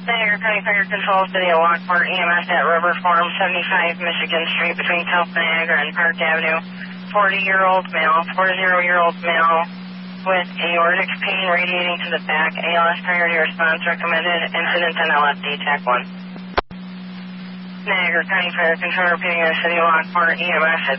Niagara County Fire Control, City of Lockport, EMS at River Farm, 75 Michigan Street between South Niagara and Park Avenue. 40-year-old male, 40-year-old male with aortic pain radiating to the back. ALS priority response recommended. Incident and LFD TAC 1. Niagara County Fire Control repeating the City of Lockport, EMS at